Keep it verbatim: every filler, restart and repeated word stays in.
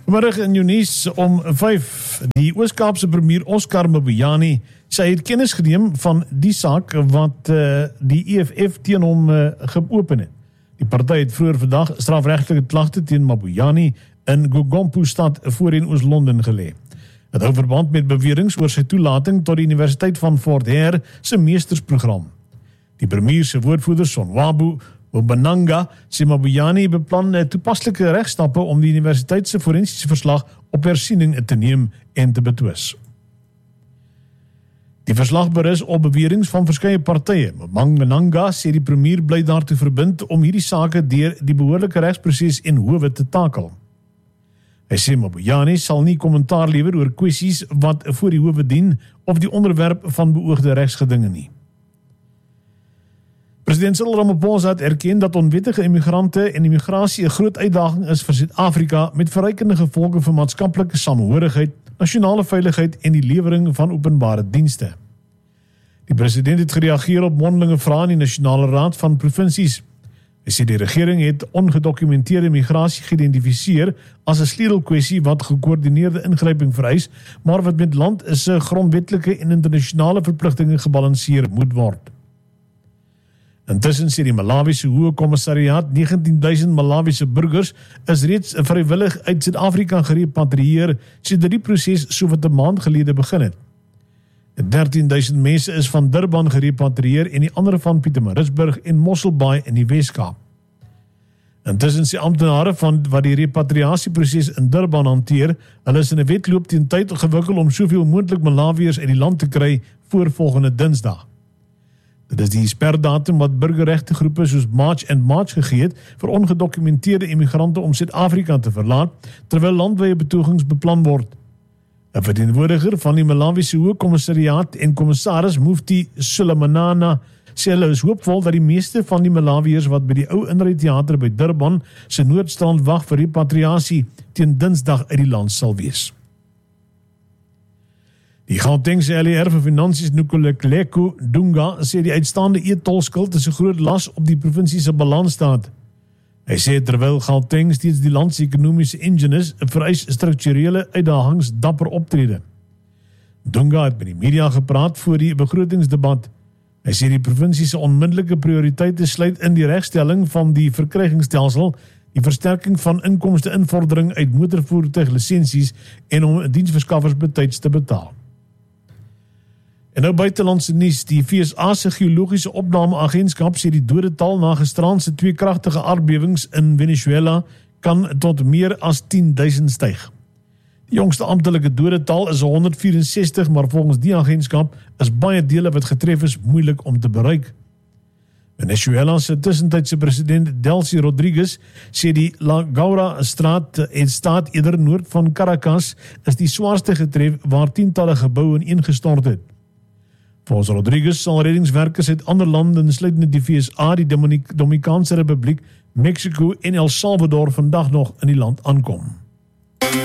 Vanmiddag in jou nuus om vyf. Die Oos-Kaapse premier Oscar Mabuyane sy het kennis geneem van die saak wat uh, die E F F teen hom uh, geopen het. Die party het vroeër vandag strafregtelike klagte teen Mabuyane in Gogompo stad voorheen Oos-London gelê. Het hou verband met beweringe oor sy toelating tot die Universiteit van Fort Hare se meestersprogram. Die premier se woordvoerder Sonwabu Bananga sê Mabuyane beplan toepaslike regstappe om die universiteit se forensiese verslag op hersiening te neem en te betwis. Die verslag berus op beweringe van verskeie partye. Bananga sê die premier bly daartoe verbind om hierdie sake deur die behoorlike regsproses en howe te takel. Hy sê Mabuyane sal nie kommentaar lewer oor kwessies wat voor die howe dien of die onderwerp van beoogde regsgedinge nie. President Cyril Ramaphosa het erken dat onwettige immigrante en immigrasie 'n groot uitdaging is vir Suid-Afrika met verrykende gevolge vir maatskaplike samehorigheid, nasionale veiligheid en die lewering van openbare dienste. Die president het gereageer op mondelinge vrae in die Nasionale Raad van Provinsies. Hy sê die regering het ongedokumenteerde migrasie geïdentifiseer as 'n sleutelkwessie wat gekoördineerde ingryping vereis, maar wat met land se grondwetlike en internasionale verpligtinge gebalanseer moet word. Intussen sê die Malawiese Hoë Kommissariaat negentien duisend Malawiese burgers is reeds vrywillig uit Suid-Afrika gerepatrieer sedert die proses sowat 'n maand gelede begin het. dertien duisend mense is van Durban gerepatrieer en die ander van Pietermaritzburg en Mosselbaai in die Weskaap. Intussen sê amptenare van wat die repatriasieproses in Durban hanteer, hulle is in 'n wedloop teen tyd gewikkel om soveel moontlik Malawiërs uit die land te kry voor volgende Dinsdag. Dit is die sperdatum wat burgerregte groepe soos March and March gegee het vir ongedokumenteerde immigrante om Suid-Afrika te verlaat, terwyl landwyse betogings beplan word. 'n Verteenwoordiger van die Malawiese Hoë Kommissariaat en kommissaris Mufti Sulemanana sê hulle is hoopvol dat die meeste van die Malawiërs wat by die ou inryteater by Durban se noordstrand wag vir repatriasie teen Dinsdag uit die land sal wees. Die Gautengse L E R vir Finansies Nkululeko Dunga sê die uitstaande e-tolskuld is 'n groot las op die provinsie se balans staat. Hy sê terwyl Gauteng steeds die land se ekonomiese engine is, vereis strukturele uitdagings dapper optrede. Dunga het met die media gepraat voor die begrotingsdebat. Hy sê die provinsie se onmiddellike prioriteite sluit in die regstelling van die verkrygingsstelsel, die versterking van inkomste-invordering uit motorvoertuiglisensies en om diensverskaffers betyds te betaal. En nou buitelandse nuus, die V S A se geologiese opnameagentskap sê die dodetal na gisteraand se twee kragtige aardbewings in Venezuela kan tot meer as tien duisend styg. Die jongste amptelike dodetal is honderd vyf en sestig, maar volgens die agentskap is baie dele wat getref is moeilik om te bereik. Venezuela se tussentydse president Delcy Rodriguez sê die La Gaura straat en staat eerder noord van Caracas is die swaarste getref waar tientalle geboue ineengestort het. Volgens Rodriguez sal reddingswerkers uit ander lande insluitend die V S A, die Dominikaanse Republiek, Mexico en El Salvador vandag nog in die land aankom.